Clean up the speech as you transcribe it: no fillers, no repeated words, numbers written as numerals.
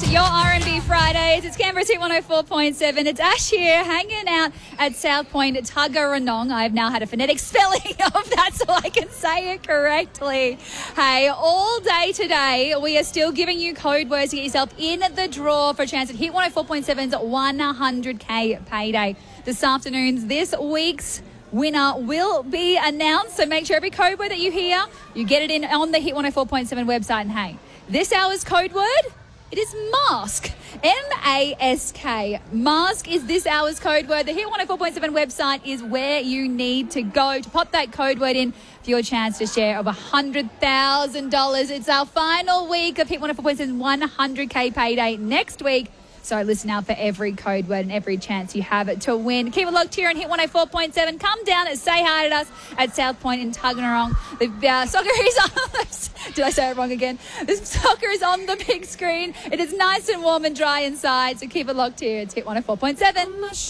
your R&B Fridays. It's Canberra's Hit 104.7. It's Ash here, hanging out at South Point Tuggeranong. I've now had a phonetic spelling of that so I can say it correctly. Hey, all day today, we are still giving you code words to get yourself in the draw for a chance at Hit 104.7's 100K payday. This week's winner will be announced, so make sure every code word that you hear, you get it in on the Hit 104.7 website. And hey, this hour's code word, it is mask. M-A-S-K. Mask is this hour's code word. The Hit 104.7 website is where you need to go to pop that code word in for your chance to share of $100,000. It's our final week of Hit 104.7's 100K payday next week. So listen out for every code word and every chance you have to win. Keep it locked here on Hit 104.7. Come down and say hi to us at South Point in Tuggeranong. The soccer is on. Did I say it wrong again? The soccer is on the big screen. It is nice and warm and dry inside. So keep it locked here. It's Hit 104.7.